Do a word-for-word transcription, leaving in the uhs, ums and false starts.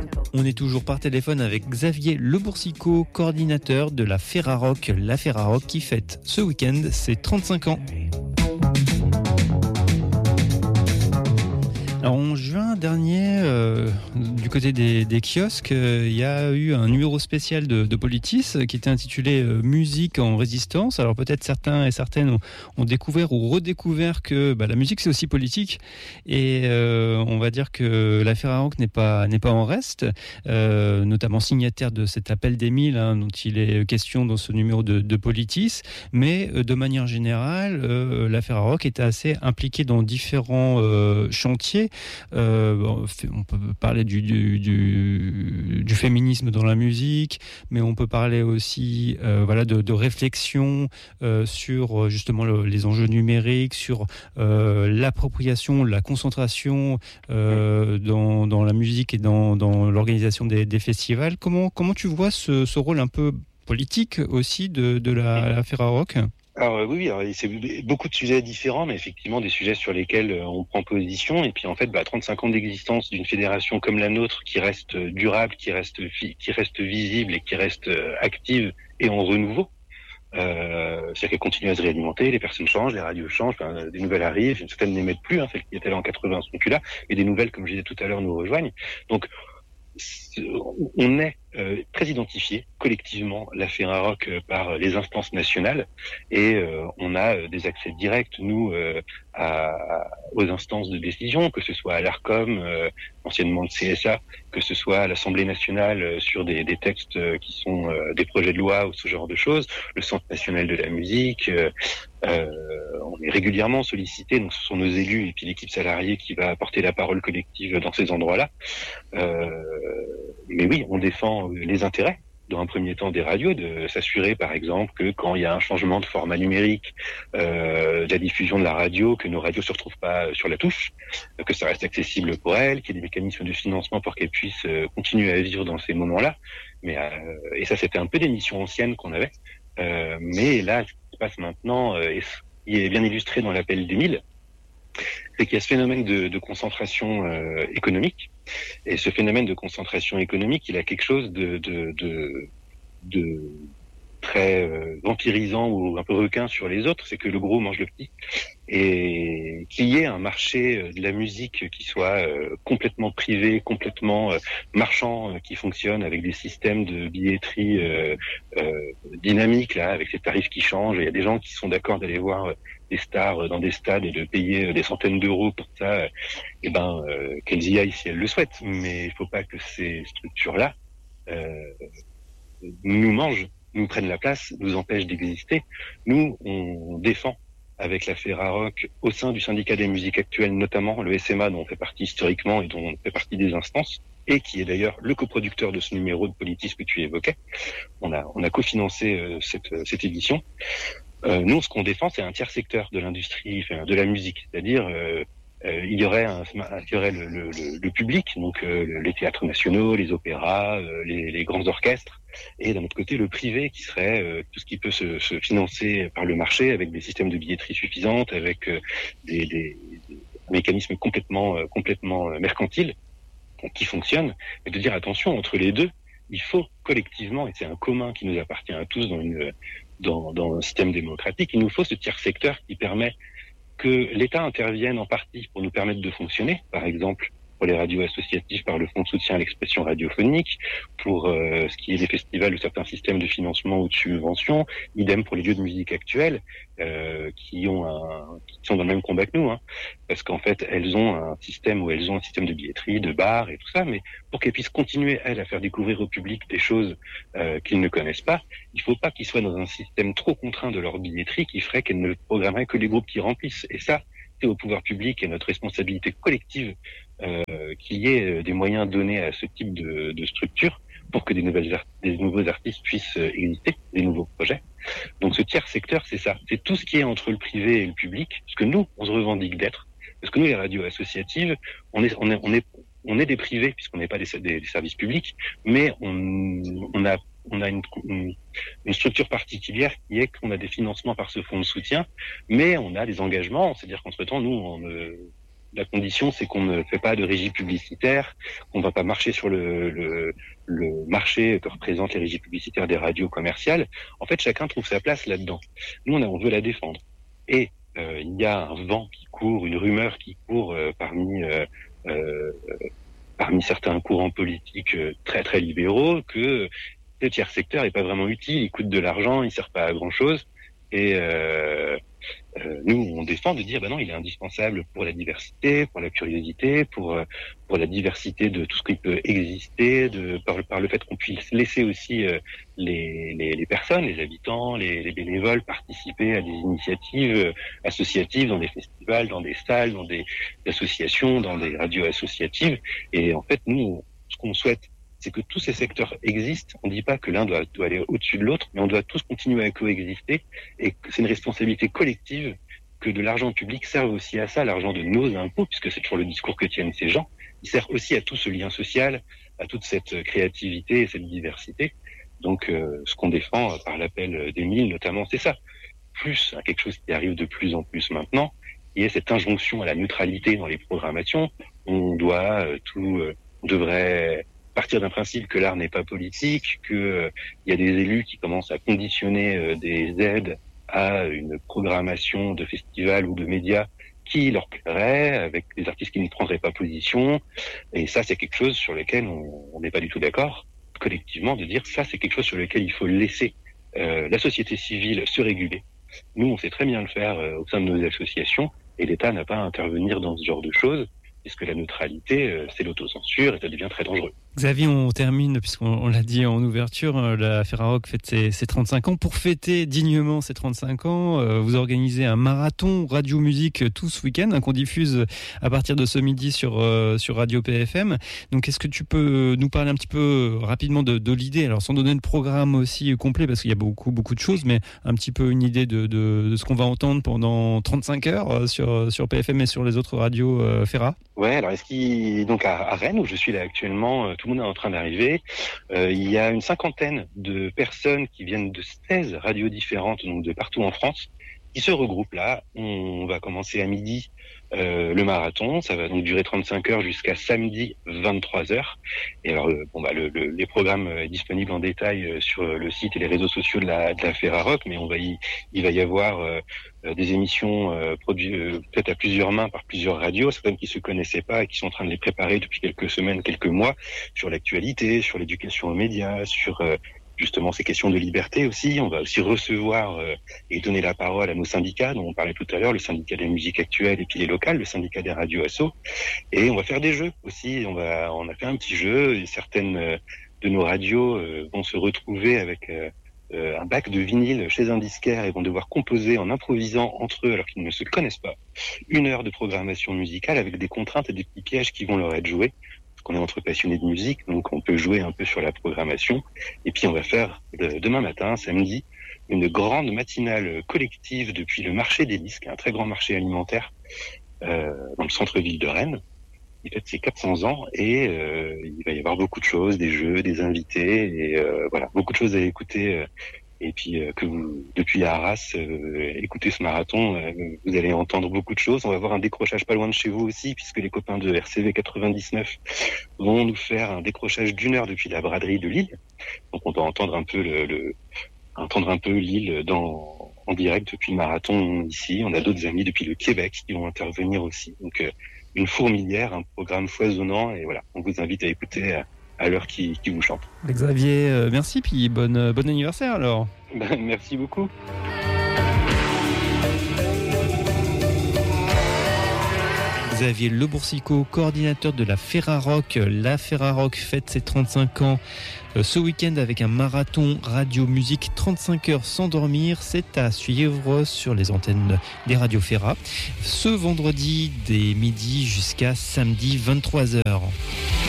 On est toujours par téléphone avec Xavier Le Boursicot, coordinateur de la Ferrarock, la Ferrarock qui fête ce week-end ses trente-cinq ans. Alors en juin dernier, euh, du côté des, des kiosques, il euh, y a eu un numéro spécial de, de Politis euh, qui était intitulé euh, Musique en résistance. Alors peut-être certains et certaines ont, ont découvert ou redécouvert que bah, la musique c'est aussi politique, et euh, on va dire que la Ferrarock n'est pas n'est pas en reste, euh, notamment signataire de cet appel des mille hein, dont il est question dans ce numéro de, de Politis. Mais euh, de manière générale, euh, la Ferrarock était assez impliquée dans différents euh, chantiers. Euh, on peut parler du, du, du, du féminisme dans la musique, mais on peut parler aussi euh, voilà, de, de réflexion euh, sur justement le, les enjeux numériques, sur euh, l'appropriation, la concentration euh, dans, dans la musique et dans, dans l'organisation des, des festivals. Comment, comment tu vois ce, ce rôle un peu politique aussi de, de la, la Ferrarock ? Alors oui, alors, c'est beaucoup de sujets différents, mais effectivement des sujets sur lesquels on prend position. Et puis en fait, bah, trente-cinq ans d'existence d'une fédération comme la nôtre, qui reste durable, qui reste qui reste visible et qui reste active et en renouveau. Euh, c'est-à-dire qu'elle continue à se réalimenter, les personnes changent, les radios changent, enfin, des nouvelles arrivent, certaines n'émettent plus, hein, celles qui étaient là en quatre-vingts sont plus là, et des nouvelles, comme je disais tout à l'heure, nous rejoignent. Donc on est euh, très identifié collectivement la Ferrarock euh, par les instances nationales, et euh, on a euh, des accès directs nous euh, à, aux instances de décision, que ce soit à l'Arcom, euh, anciennement le C S A, que ce soit à l'Assemblée nationale euh, sur des, des textes euh, qui sont euh, des projets de loi ou ce genre de choses, le Centre national de la musique. Euh, euh, on est régulièrement sollicité, donc ce sont nos élus et puis l'équipe salariée qui va apporter la parole collective dans ces endroits-là. Euh, mais oui, on défend les intérêts, dans un premier temps des radios, de s'assurer par exemple que quand il y a un changement de format numérique euh, de la diffusion de la radio, que nos radios se retrouvent pas sur la touche, que ça reste accessible pour elles, qu'il y ait des mécanismes de financement pour qu'elles puissent euh, continuer à vivre dans ces moments-là. Mais euh, et ça, c'était un peu des missions anciennes qu'on avait. Euh, mais là, ce qui se passe maintenant, euh, et ce qui est bien illustré dans l'appel des mille, c'est qu'il y a ce phénomène de, de concentration euh, économique. Et ce phénomène de concentration économique, il a quelque chose de, de, de, de très euh, vampirisant ou un peu requin sur les autres, c'est que le gros mange le petit. Et qu'il y ait un marché de la musique qui soit euh, complètement privé, complètement euh, marchand, euh, qui fonctionne avec des systèmes de billetterie euh, euh, dynamiques, là, avec ces tarifs qui changent. Il y a des gens qui sont d'accord d'aller voir des stars dans des stades et de payer des centaines d'euros pour ça. Eh ben, euh, qu'elles y aillent si elles le souhaitent. Mais il ne faut pas que ces structures-là euh, nous mangent, nous prennent la place, nous empêchent d'exister. Nous, on défend avec la Ferrarock au sein du syndicat des musiques actuelles, notamment le S M A dont on fait partie historiquement et dont on fait partie des instances, et qui est d'ailleurs le coproducteur de ce numéro de Politis que tu évoquais. On a, on a cofinancé euh, cette, cette édition. Euh, nous, ce qu'on défend, c'est un tiers secteur de l'industrie, enfin, de la musique, c'est-à-dire euh, euh, il y aurait, un, il y aurait le, le, le, le public, donc euh, les théâtres nationaux, les opéras, euh, les, les grands orchestres, et d'un autre côté le privé qui serait euh, tout ce qui peut se, se financer par le marché avec des systèmes de billetterie suffisantes, avec euh, des, des, des mécanismes complètement, euh, complètement euh, mercantiles qui fonctionnent, et de dire attention, entre les deux, il faut collectivement, et c'est un commun qui nous appartient à tous dans une dans, dans un système démocratique, il nous faut ce tiers secteur qui permet que l'État intervienne en partie pour nous permettre de fonctionner, par exemple pour les radios associatives par le Fonds de soutien à l'expression radiophonique, pour euh, ce qui est des festivals ou certains systèmes de financement ou de subvention, idem pour les lieux de musique actuels, euh, qui ont un, qui sont dans le même combat que nous, hein, parce qu'en fait elles ont un système où elles ont un système de billetterie, de bar et tout ça, mais pour qu'elles puissent continuer elles à faire découvrir au public des choses euh, qu'ils ne connaissent pas, il faut pas qu'ils soient dans un système trop contraint de leur billetterie qui ferait qu'elles ne programmeraient que les groupes qui remplissent. Et ça, c'est au pouvoir public et notre responsabilité collective euh, qu'il y ait des moyens donnés à ce type de, de structure pour que des, nouvelles art- des nouveaux artistes puissent exister, des nouveaux projets. Donc ce tiers secteur, c'est ça. C'est tout ce qui est entre le privé et le public, ce que nous, on se revendique d'être. Parce que nous, les radios associatives, on est, on est, on est, on est des privés, puisqu'on n'est pas des, des, des services publics, mais on, on a on a une, une, une structure particulière qui est qu'on a des financements par ce fonds de soutien, mais on a des engagements, c'est-à-dire qu'entre-temps, nous, on ne, La condition, c'est qu'on ne fait pas de régie publicitaire, qu'on ne va pas marcher sur le, le, le marché que représentent les régies publicitaires des radios commerciales. En fait, chacun trouve sa place là-dedans. Nous, on, a, on veut la défendre. Et euh, il y a un vent qui court, une rumeur qui court euh, parmi euh, euh, parmi certains courants politiques euh, très très libéraux que le tiers secteur n'est pas vraiment utile, il coûte de l'argent, il sert pas à grand chose. Et euh, euh, nous, on défend de dire, bah non, il est indispensable pour la diversité, pour la curiosité, pour pour la diversité de tout ce qui peut exister, de par, par le fait qu'on puisse laisser aussi euh, les, les les personnes, les habitants, les, les bénévoles participer à des initiatives euh, associatives dans des festivals, dans des salles, dans des associations, dans des radios associatives. Et en fait, nous, ce qu'on souhaite, c'est que tous ces secteurs existent. On ne dit pas que l'un doit, doit aller au-dessus de l'autre, mais on doit tous continuer à coexister et que c'est une responsabilité collective que de l'argent public serve aussi à ça, l'argent de nos impôts, puisque c'est toujours le discours que tiennent ces gens. Il sert aussi à tout ce lien social, à toute cette créativité et cette diversité. Donc, euh, ce qu'on défend euh, par l'appel d'Émile, notamment, c'est ça. Plus hein, quelque chose qui arrive de plus en plus maintenant, qui est cette injonction à la neutralité dans les programmations. On doit euh, tout, euh, on devrait partir d'un principe que l'art n'est pas politique, que euh, il y a des élus qui commencent à conditionner euh, des aides à une programmation de festivals ou de médias qui leur plairait, avec des artistes qui ne prendraient pas position. Et ça, c'est quelque chose sur lequel on n'est pas du tout d'accord, collectivement, de dire ça, c'est quelque chose sur lequel il faut laisser euh, la société civile se réguler. Nous, on sait très bien le faire euh, au sein de nos associations, et l'État n'a pas à intervenir dans ce genre de choses, puisque la neutralité, euh, c'est l'autocensure, et ça devient très dangereux. Xavier, on termine, puisqu'on on l'a dit en ouverture, la Ferrarock fête ses, ses trente-cinq ans. Pour fêter dignement ses trente-cinq ans, euh, vous organisez un marathon radio-musique tout ce week-end, hein, qu'on diffuse à partir de ce midi sur, euh, sur Radio P F M. Donc, est-ce que tu peux nous parler un petit peu rapidement de, de l'idée, alors sans donner le programme aussi complet, parce qu'il y a beaucoup, beaucoup de choses, mais un petit peu une idée de, de, de ce qu'on va entendre pendant trente-cinq heures sur, sur P F M et sur les autres radios euh, Ferra? Ouais, alors est-ce qu'il donc à, à Rennes où je suis là actuellement, tout le monde est en train d'arriver. Euh, il y a une cinquantaine de personnes qui viennent de seize radios différentes, donc de partout en France, qui se regroupent là. On va commencer à midi euh, le marathon, ça va donc durer trente-cinq heures jusqu'à samedi vingt-trois heures. Et alors euh, bon bah le, le, les programmes est disponibles en détail sur le site et les réseaux sociaux de la de la Ferrarock, mais on va y il va y avoir euh, des émissions euh, produites euh, faites à plusieurs mains par plusieurs radios, certaines qui se connaissaient pas et qui sont en train de les préparer depuis quelques semaines, quelques mois, sur l'actualité, sur l'éducation aux médias, sur euh, justement ces questions de liberté aussi. On va aussi recevoir euh, et donner la parole à nos syndicats dont on parlait tout à l'heure, le syndicat des musiques actuelles et puis les locales, le syndicat des radios asso. Et on va faire des jeux aussi. On va, on a fait un petit jeu. Et certaines euh, de nos radios euh, vont se retrouver avec euh, Euh, un bac de vinyle chez un disquaire et vont devoir composer en improvisant entre eux alors qu'ils ne se connaissent pas une heure de programmation musicale avec des contraintes et des petits pièges qui vont leur être joués parce qu'on est entre passionnés de musique, donc on peut jouer un peu sur la programmation. Et puis on va faire euh, demain matin, samedi, une grande matinale collective depuis le marché des disques, un très grand marché alimentaire euh, dans le centre-ville de Rennes. Il fête ses quatre cents ans et euh, il va y avoir beaucoup de choses, des jeux, des invités et euh, voilà, beaucoup de choses à écouter. Euh, et puis euh, que vous, depuis Arras, euh, écoutez ce marathon, euh, vous allez entendre beaucoup de choses. On va avoir un décrochage pas loin de chez vous aussi, puisque les copains de R C V quatre-vingt-dix-neuf vont nous faire un décrochage d'une heure depuis la braderie de Lille. Donc on va entendre un peu le, le entendre un peu Lille dans en direct depuis le marathon ici. On a d'autres amis depuis le Québec qui vont intervenir aussi. Donc euh, une fourmilière, un programme foisonnant, et voilà, on vous invite à écouter à, à l'heure qui, qui vous chante. Xavier, euh, merci, puis bonne, bon anniversaire alors. Ben, merci beaucoup. Xavier Le Boursicot, coordinateur de la Ferrarock. La Ferrarock fête ses trente-cinq ans ce week-end avec un marathon radio-musique trente-cinq heures sans dormir. C'est à suivre sur les antennes des radios Ferra ce vendredi dès midi jusqu'à samedi vingt-trois heures.